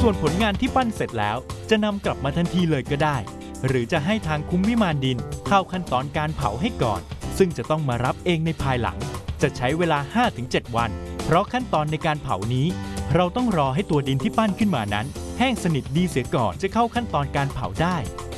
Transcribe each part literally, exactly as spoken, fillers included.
ส่วนผลงานที่ปั้นเสร็จแล้วจะนำกลับมาทันทีเลยก็ได้หรือจะให้ทางคุ้มวิมานดินเข้าขั้นตอนการเผาให้ก่อนซึ่งจะต้องมารับเองในภายหลังจะใช้เวลา ห้าถึงเจ็ด วันเพราะขั้นตอนในการเผานี้เราต้องรอให้ตัวดินที่ปั้นขึ้นมานั้นแห้งสนิทดีเสียก่อนจะเข้าขั้นตอนการเผาได้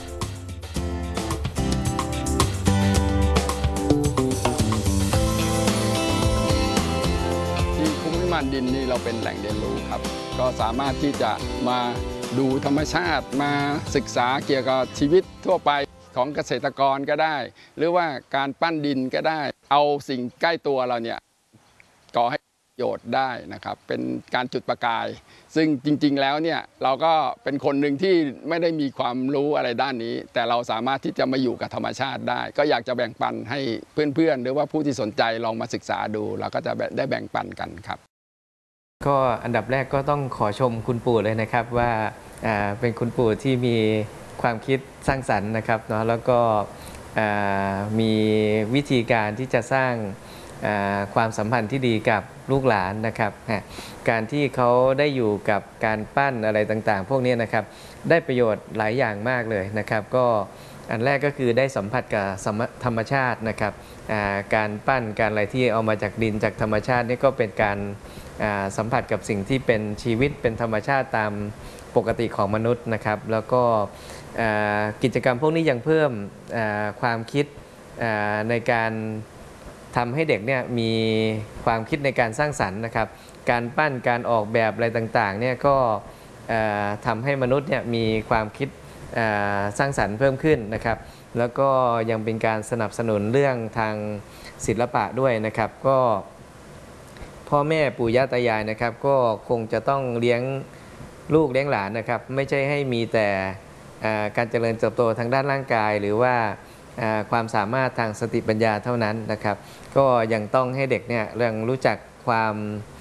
ที่คุ้มวิมานดินนี่เราเป็นแหล่งเรียนรู้ครับก็สามารถที่จะมาดูธรรมชาติมาศึกษาเกี่ยวกับชีวิตทั่วไปของเกษตรกรก็ได้หรือว่าการปั้นดินก็ได้เอาสิ่งใกล้ตัวเราเนี่ยก่อให้ประโยชน์ได้นะครับเป็นการจุดประกายซึ่งจริงๆแล้วเนี่ยเราก็เป็นคนหนึ่งที่ไม่ได้มีความรู้อะไรด้านนี้แต่เราสามารถที่จะมาอยู่กับธรรมชาติได้ก็อยากจะแบ่งปันให้เพื่อนๆหรือว่าผู้ที่สนใจลองมาศึกษาดูเราก็จะได้แบ่งปันกันครับก็อันดับแรกก็ต้องขอชมคุณปู่เลยนะครับว่าเป็นคุณปู่ที่มีความคิดสร้างสรรค์นะครับเนาะแล้วก็มีวิธีการที่จะสร้างความสัมพันธ์ที่ดีกับลูกหลานนะครับการที่เขาได้อยู่กับการปั้นอะไรต่างๆพวกนี้นะครับได้ประโยชน์หลายอย่างมากเลยนะครับก็อันแรกก็คือได้สัมผัสกับธรรมชาตินะครับการปั้นการอะไรที่เอามาจากดินจากธรรมชาตินี่ก็เป็นการสัมผัสกับสิ่งที่เป็นชีวิตเป็นธรรมชาติตามปกติของมนุษย์นะครับแล้วก็กิจกรรมพวกนี้ยังเพิ่มความคิดในการทำให้เด็กเนี่ยมีความคิดในการสร้างสรรค์นะครับการปั้นการออกแบบอะไรต่างๆเนี่ยก็ทำให้มนุษย์เนี่ยมีความคิดสร้างสรรค์เพิ่มขึ้นนะครับแล้วก็ยังเป็นการสนับสนุนเรื่องทางศิลปะด้วยนะครับก็พ่อแม่ปู่ย่าตายายนะครับก็คงจะต้องเลี้ยงลูกเลี้ยงหลานนะครับไม่ใช่ให้มีแต่การเจริญเติบโตทางด้านร่างกายหรือว่าความสามารถทางสติปัญญาเท่านั้นนะครับก็ยังต้องให้เด็กเนี่ยเรื่องรู้จักความ